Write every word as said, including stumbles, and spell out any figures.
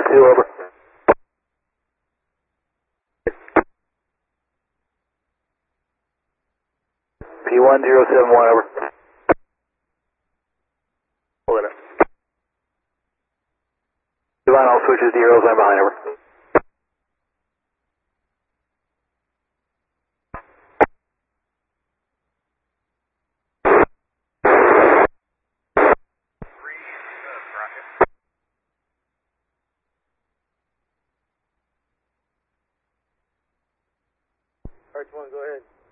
two, over. P one zero seven one, over. Hold it. Divine, all switches to Eros, I'm behind, over. Arch one, go ahead.